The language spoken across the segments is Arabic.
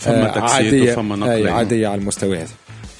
عادية عادية على المستوى هذا.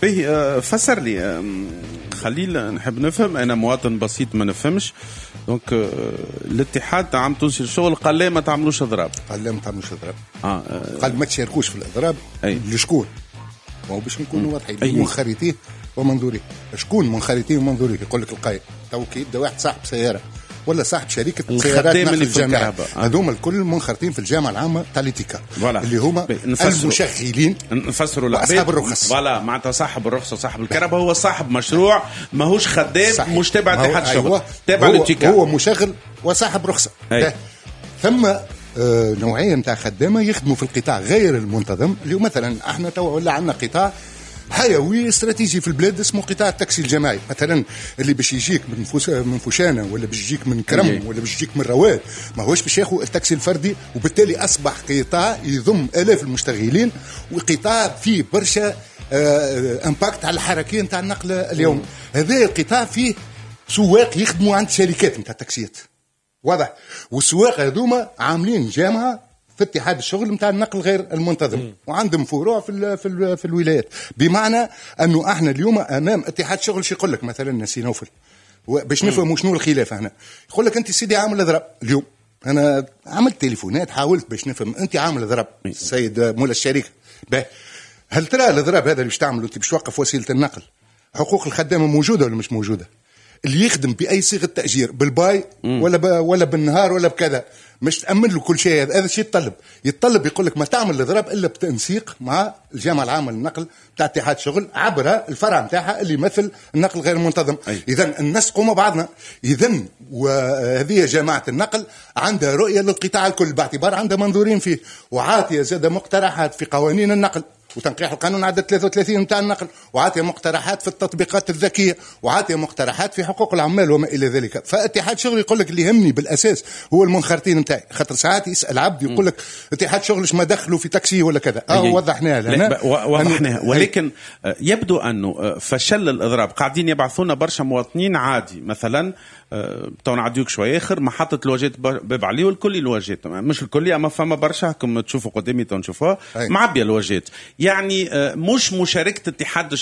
فسر لي خليل، نحب نفهم، أنا مواطن بسيط ما نفهمش. دونك الاتحاد عم تنشر الشغل قال لي ما تعملوش اضراب، قال لا ما تعملوش اضراب، قال ما تشاركوش في الاضراب. لشكون؟ ما هو باش نكونوا واضحين، منخرطيه ومنظوريه. شكون منخرطيه ومنظوريه؟ يقول لك القايد تو كي يبدا واحد صاحب سياره ولا صاحب شركه سيارات نقل الجامعه، هذوما الكل منخرطين في الجامعه العامه تاع ليتيكا اللي هما المشغلين نفسروا اصحاب الرخص. فوالا معناتها صاحب الرخصه صاحب الكهرباء هو صاحب مشروع، ماهوش خدام، مش تابع اتحاد الشغل، تابع ليتيكا، هو مشغل وصاحب رخصه. ثم نوعيه نتاع خدامه يخدموا في القطاع غير المنتظم، اللي مثلا احنا تو ولا عندنا قطاع حيوي استراتيجي في البلاد اسمه قطاع التاكسي الجماعي، مثلا اللي باش يجيك من فوشانه ولا باش يجيك من كرم ولا باش يجيك من رواد، ما هوش باش ياخذ التاكسي الفردي، وبالتالي اصبح قطاع يضم الاف المشتغلين، وقطاع فيه برشا امباكت على الحركيه نتاع النقل اليوم. هذا القطاع فيه سواق يخدموا عند شركات نتاع التاكسيات، واضح، والسواق هذوما عاملين جامعه في اتحاد الشغل نتاع النقل غير المنتظم، وعندهم فروع في الولايات. بمعنى انه احنا اليوم امام اتحاد شغل. شو يقول لك مثلا نسي نوفل باش نفهموا شنو الخلاف هنا؟ يقول لك انت سيدي عامل اضراب. اليوم انا عملت تليفونات حاولت باش نفهم، انت عامل اضراب السيد مولا الشركه، هل ترى الاضراب هذا اللي باش تعمله انت باش توقف وسيله النقل؟ حقوق الخدامه موجوده ولا مش موجوده؟ اللي يخدم باي صيغه تاجير بالباي ولا بالنهار ولا بكذا، مش تأمن له كل شيء. هذا الشيء يتطلب يقول لك ما تعمل الاضراب الا بتنسيق مع الجامعه العامه للنقل بتاع اتحاد شغل عبر الفرع نتاعها اللي يمثل النقل غير المنتظم. اذا ننسقوا مع بعضنا. اذا وهذه جماعه النقل عندها رؤيه للقطاع الكل باعتبار عندها منظورين فيه، وعاطيه زاد مقترحات في قوانين النقل وتنقيح القانون عدد 33 نتاع النقل، وعاطيه مقترحات في التطبيقات الذكيه، وعاطيه مقترحات في حقوق العمال وما الى ذلك. فاتحاد شغل يقول لك اللي يهمني بالاساس هو المنخرطين نتاعي، خاطر ساعات يسال عبد يقول لك اتحاد شغل ما دخلوا في تاكسي ولا كذا. وضحناها ولكن يبدو انه فشل الاضراب قاعدين يبعثونا برشا مواطنين عادي، مثلا تو نعديوك شويه اخر محطه الواجهات باب علي والكل الواجهات، مش الكل اما فما برشا كما تشوفوا قدامي تنشوفوها معبيه الواجهات. يعني مش مشاركه اتحاد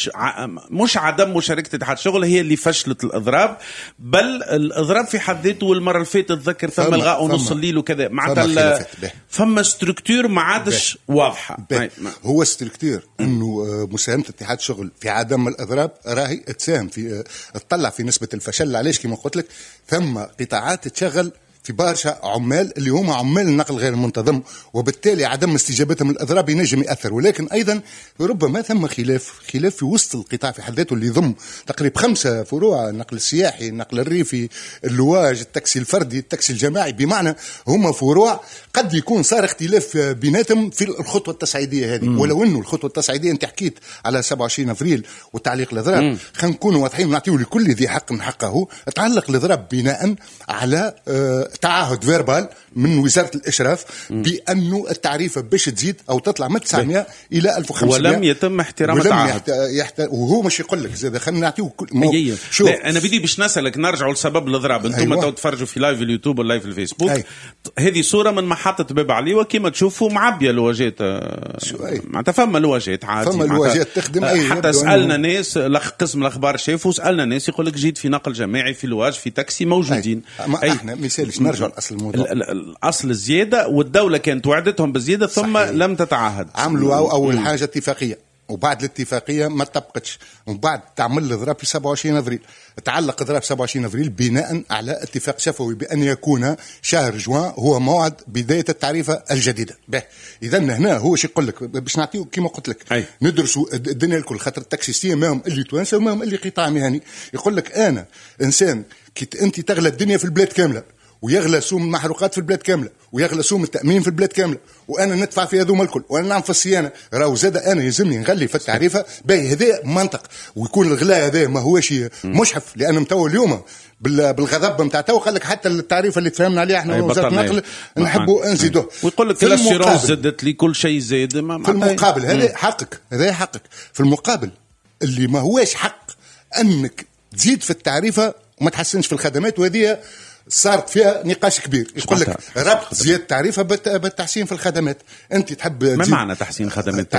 مش عدم مشاركه اتحاد الشغل هي اللي فشلت الاضراب، بل الاضراب في حد ذاته. والمره اللي فاتت تذكر ثم الغاء نص الليل وكذا، معناتها فما ستركتور ما عادش واضحه. هو ستركتور انه مساهمه اتحاد الشغل في عدم الاضراب راهي تساهم في تطلع في نسبه الفشل. علاش؟ كما قلت لك ثم قطاعات تشغل في برشا عمال اللي هم عمال النقل غير المنتظم، وبالتالي عدم استجابتهم للاضراب ينجم ياثر. ولكن ايضا ربما ثم خلاف في وسط القطاع في حد ذاته اللي يضم تقريبا 5 فروع: النقل السياحي، النقل الريفي، اللواج، التاكسي الفردي، التاكسي الجماعي. بمعنى هم فروع قد يكون صار اختلاف بيناتهم في الخطوه التصعيديه هذه. ولو انه الخطوه التصعيديه انت حكيت على 27 افريل وتعليق الاضراب، خلينا نكونوا واضحين ونعطيو لكل ذي حق من حقه. تعلق الاضراب بناء على تعهد فيربال من وزارة الإشراف بأنه التعريفة باش تزيد أو تطلع من 900 إلى 1500، ولم يتم احترام التعهد. وهو مش يقول لك زاد خلينا نعطيه شوف أنا بدي باش نسألك نرجعوا لسبب الإضراب. أنتم تو تفرجوا في لايف اليوتيوب واللايف الفيسبوك. هذه صورة من محطة باب علي، وكما تشوفوا معبية الواجهات، معناتها فما الواجهات عادي، فما الواجهات تخدم. حتى سألنا ناس قسم الأخبار شافوا، سألنا ناس يقول لك جيت في نقل جماعي، في لواج، في تاكسي موجودين. احنا مثالش نرجع لأصل الموضوع، الأصل الزيادة، والدولة كانت وعدتهم بالزيادة ثم صحيح. لم تتعهد. عملوا أول حاجة اتفاقية، وبعد الاتفاقية ما طبقتش، وبعد تعمل الإضراب في 27 أفريل. تعلق إضراب 27 أفريل بناء على اتفاق شفوي بأن يكون شهر جوان هو موعد بداية التعريفة الجديدة. إذا هنا هو شو يقول لك باش نعطيه كما قلت لك ندرسوا الدنيا الكل، خاطر التاكسيستية ماهم اللي توانسة وماهم اللي قطاع مهني. يقول لك أنا إنسان كي أنت تغلى الدنيا في البلاد كاملة، ويغلى سوم المحروقات في البلاد كامله، ويغلى سوم التامين في البلاد كامله، وانا ندفع في هذوما الكل، وانا نعم في الصيانه، راهو زاد انا يلزمني نغلي في التعريفه. باهي هذا منطق، ويكون الغلاء هذا ما هوش مشحف، لان متو اليوم بالغضب نتاع تو قال لك حتى التعريفه اللي تفهمنا عليها احنا وزاره النقل نحبوا نزيدوه، ويقول لك الاشيرونس زادت لي كل شيء زاد. في المقابل هذا حقك، هذا حقك. في المقابل اللي ما هوش حق انك تزيد في التعريفه وما تحسنش في الخدمات، وهذه صارت فيها نقاش كبير، يقول لك ربط زيادة التعريفة بالتحسين في الخدمات. انت تحب ما معنى تحسين خدمات؟